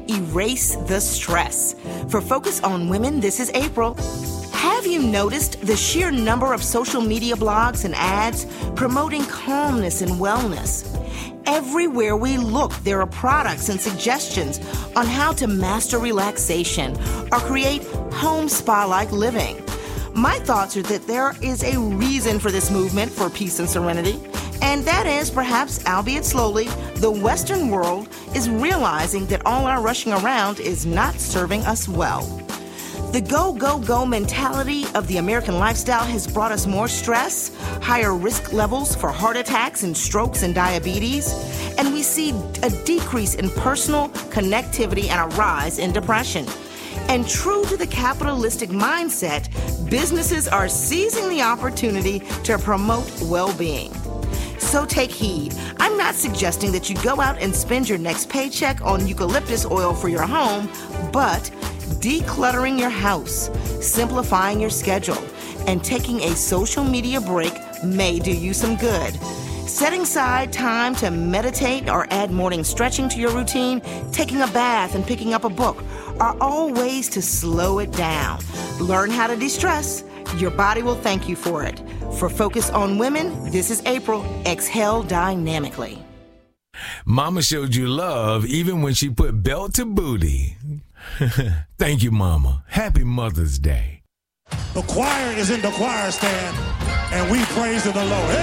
erase the stress. For Focus on Women, this is April. Have you noticed the sheer number of social media blogs and ads promoting calmness and wellness? Everywhere we look, there are products and suggestions on how to master relaxation or create home spa-like living. My thoughts are that there is a reason for this movement for peace and serenity, and that is, perhaps, albeit slowly, the Western world is realizing that all our rushing around is not serving us well. The go, go, go mentality of the American lifestyle has brought us more stress, higher risk levels for heart attacks and strokes and diabetes, and we see a decrease in personal connectivity and a rise in depression. And true to the capitalistic mindset, businesses are seizing the opportunity to promote well-being. So take heed. I'm not suggesting that you go out and spend your next paycheck on eucalyptus oil for your home, but decluttering your house, simplifying your schedule, and taking a social media break may do you some good. Setting aside time to meditate or add morning stretching to your routine, taking a bath and picking up a book are all ways to slow it down. Learn how to de-stress. Your body will thank you for it. For Focus on Women, this is April. Exhale dynamically. Mama showed you love even when she put belt to booty. Thank you, Mama. Happy Mother's Day. The choir is in the choir stand, and we praise the Lord.